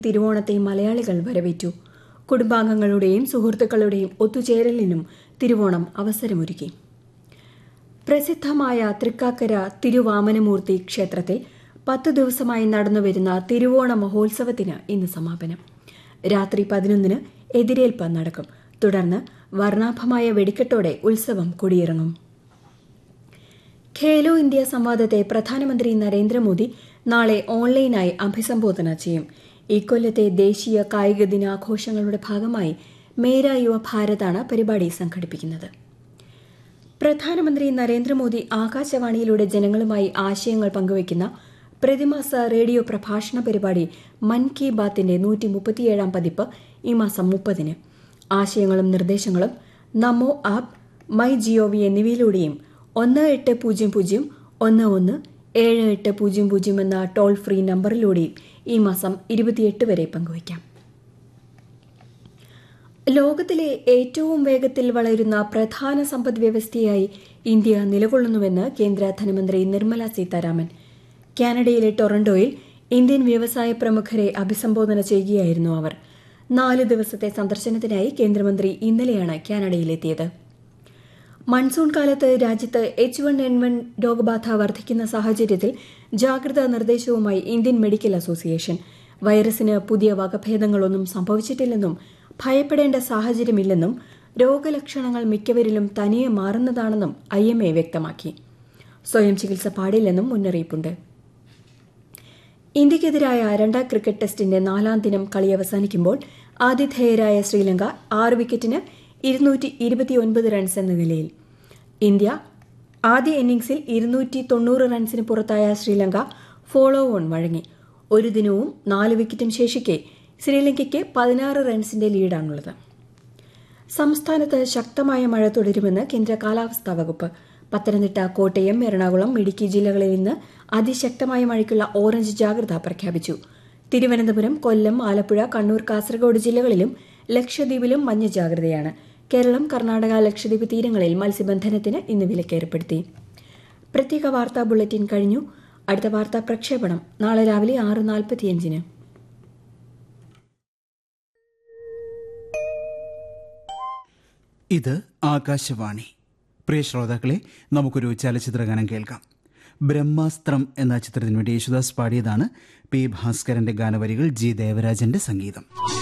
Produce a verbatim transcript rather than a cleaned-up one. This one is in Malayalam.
തിരുവോണത്തെ മലയാളികൾ വരവേറ്റു. കുടുംബാംഗങ്ങളുടെയും സുഹൃത്തുക്കളുടെയും ഒത്തുചേരലിനും തിരുവോണം അവസരമൊരുക്കി. പ്രസിദ്ധമായ തൃക്കാക്കര തിരുവാമനമൂർത്തി ക്ഷേത്രത്തിൽ പത്തു ദിവസമായി നടന്നുവരുന്ന തിരുവോണ മഹോത്സവത്തിന് ഇന്ന് സമാപനം. രാത്രി പതിനൊന്നിന് എതിരേൽപ്പ് നടക്കും. തുടർന്ന് വർണ്ണാഭമായ വെടിക്കെട്ടോടെ ഉത്സവം കൊടിയിറങ്ങും. ഖേലോ ഇന്ത്യ സംവാദത്തെ പ്രധാനമന്ത്രി നരേന്ദ്രമോദി നാളെ ഓൺലൈനായി അഭിസംബോധന ചെയ്യും. ഇക്കൊല്ലത്തെ ദേശീയ കായിക ദിനാഘോഷങ്ങളുടെ ഭാഗമായി മേരാ യുവ ഭാരതാണ് പരിപാടി സംഘടിപ്പിക്കുന്നത്. പ്രധാനമന്ത്രി നരേന്ദ്രമോദി ആകാശവാണിയിലൂടെ ജനങ്ങളുമായി ആശയങ്ങൾ പങ്കുവയ്ക്കുന്ന പ്രതിമാസ റേഡിയോ പ്രഭാഷണ പരിപാടി മൻ കി ബാത്തിന്റെ നൂറ്റി മുപ്പത്തിയേഴാം പതിപ്പ് ഈ മാസം മുപ്പതിന് ആശയങ്ങളും നിർദ്ദേശങ്ങളും നമോ ആപ്പ്, മൈ ജിഒവി എന്നിവയിലൂടെയും ഒന്ന് എട്ട് പൂജ്യം പൂജ്യം ഒന്ന് ഒന്ന് ഏഴ് എട്ട് പൂജ്യം പൂജ്യം എന്ന ടോൾ ഫ്രീ നമ്പറിലൂടെയും ഈ മാസം ഇരുപത്തിയെട്ട് വരെ പങ്കുവയ്ക്കാം. ലോകത്തിലെ ഏറ്റവും വേഗത്തിൽ വളരുന്ന പ്രധാന സമ്പദ് വ്യവസ്ഥയായി ഇന്ത്യ നിലകൊള്ളുന്നുവെന്ന് കേന്ദ്ര ധനമന്ത്രി നിർമ്മല സീതാരാമൻ. കാനഡയിലെ ടൊറന്റോയിൽ ഇന്ത്യൻ വ്യവസായ പ്രമുഖരെ അഭിസംബോധന ചെയ്യുകയായിരുന്നു അവർ. നാല് ദിവസത്തെ സന്ദർശനത്തിനായി കേന്ദ്രമന്ത്രി ഇന്നലെയാണ് കാനഡയിലെത്തിയത്. മൺസൂൺ കാലത്ത് രാജ്യത്ത് എച്ച് വൺ എൻ വൺ രോഗബാധ വർദ്ധിക്കുന്ന സാഹചര്യത്തിൽ ജാഗ്രതാ നിർദ്ദേശവുമായി ഇന്ത്യൻ മെഡിക്കൽ അസോസിയേഷൻ. വൈറസിന് പുതിയ വകഭേദങ്ങളൊന്നും സംഭവിച്ചിട്ടില്ലെന്നും ഭയപ്പെടേണ്ട സാഹചര്യമില്ലെന്നും രോഗലക്ഷണങ്ങൾ മിക്കവരിലും തനിയെ മാറുന്നതാണെന്നും ഐ എം എ വ്യക്തമാക്കി. സ്വയം ചികിത്സ പാടില്ലെന്നും മുന്നറിയിപ്പുണ്ട്. ഇന്ത്യയ്ക്കെതിരായ രണ്ടാം ക്രിക്കറ്റ് ടെസ്റ്റിന്റെ നാലാം ദിനം കളി അവസാനിക്കുമ്പോൾ ആതിഥേയരായ ശ്രീലങ്ക ആറ് വിക്കറ്റിന് ഇരുന്നൂറ്റി ഇരുപത്തിയൊൻപത് റൺസ് എന്ന നിലയിൽ. ഇന്ത്യ ആദ്യ ഇന്നിംഗ്സിൽ ഇരുന്നൂറ്റി തൊണ്ണൂറ് റൺസിന് പുറത്തായ ശ്രീലങ്ക ഫോളോ ഓൺ വഴങ്ങി. ഒരു ദിനവും നാല് വിക്കറ്റും ശേഷിക്കെ ശ്രീലങ്കയ്ക്ക് പതിനാറ് റൺസിന്റെ ലീഡാണുള്ളത്. സംസ്ഥാനത്ത് ശക്തമായ മഴ തുടരുമെന്ന് കേന്ദ്ര കാലാവസ്ഥാ വകുപ്പ്. പത്തനംതിട്ട, കോട്ടയം, എറണാകുളം, ഇടുക്കി ജില്ലകളിൽ ഇന്ന് അതിശക്തമായ മഴയ്ക്കുള്ള ഓറഞ്ച് ജാഗ്രത പ്രഖ്യാപിച്ചു. തിരുവനന്തപുരം, കൊല്ലം, ആലപ്പുഴ, കണ്ണൂർ, കാസർഗോഡ് ജില്ലകളിലും ലക്ഷദ്വീപിലും മഞ്ഞ ജാഗ്രതയാണ്. കേരളം, കർണാടക, ലക്ഷദ്വീപ് തീരങ്ങളിൽ മത്സ്യബന്ധനത്തിന് ഇന്ന് വിലക്കേർപ്പെടുത്തി. പ്രത്യേക വാർത്താ ബുള്ളറ്റിൻ കഴിഞ്ഞു. അടുത്ത വാർത്താ പ്രക്ഷേപണം നാളെ രാവിലെ ആറ് നാൽപ്പത്തിയഞ്ചിന്. ഇത് ആകാശവാണി. പ്രിയ ശ്രോതാക്കളെ, നമുക്കൊരു ചലച്ചിത്ര ഗാനം കേൾക്കാം. ബ്രഹ്മാസ്ത്രം എന്ന ചിത്രത്തിനു വേണ്ടി യേശുദാസ് പാടിയതാണ്. പി ഭാസ്കരന്റെ ഗാനവരികൾ, ജി ദേവരാജന്റെ സംഗീതം.